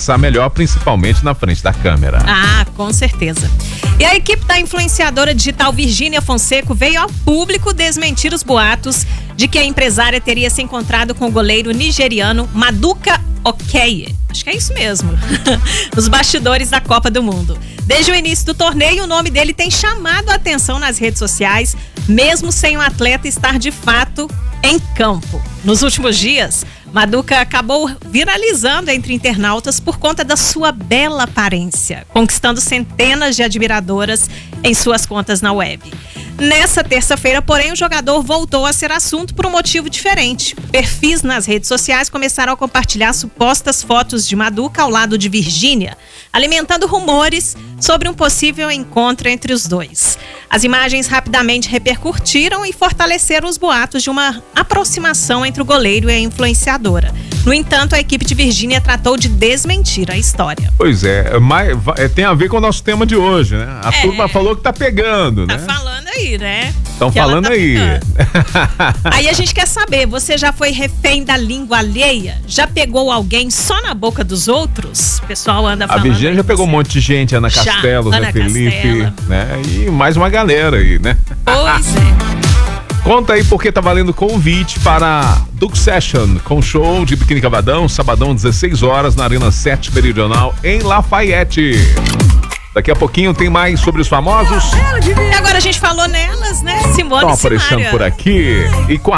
passar melhor, principalmente na frente da câmera. Ah, com certeza. E a equipe da influenciadora digital Virgínia Fonseca veio ao público desmentir os boatos de que a empresária teria se encontrado com o goleiro nigeriano Maduka Okoye. Acho que é isso mesmo. Nos bastidores da Copa do Mundo. Desde o início do torneio, o nome dele tem chamado a atenção nas redes sociais, mesmo sem o atleta estar de fato em campo. Nos últimos dias, Maduka acabou viralizando entre internautas por conta da sua bela aparência, conquistando centenas de admiradoras em suas contas na web. Nessa terça-feira, porém, o jogador voltou a ser assunto por um motivo diferente. Perfis nas redes sociais começaram a compartilhar supostas fotos de Maduka ao lado de Virgínia, alimentando rumores sobre um possível encontro entre os dois. As imagens rapidamente repercutiram e fortaleceram os boatos de uma aproximação entre o goleiro e a influenciadora. No entanto, a equipe de Virgínia tratou de desmentir a história. Pois é, mas tem a ver com o nosso tema de hoje, né? A turma falou que tá pegando, né? Tá falando aí, né? Estão falando aí. Aí a gente quer saber, você já foi refém da língua alheia? Já pegou alguém só na boca dos outros? O pessoal anda falando. A Virgínia já pegou um monte de gente, Ana Castelo, Zé Felipe, né? E mais uma galera aí, né? Pois é. Conta aí porque tá valendo convite para Duke Session, com show de Biquíni Cavadão, sabadão, 16 horas, na Arena 7 Meridional, em Lafayette. Daqui a pouquinho tem mais sobre os famosos. E agora a gente falou nelas, né? Simone Estão aparecendo por aqui. E com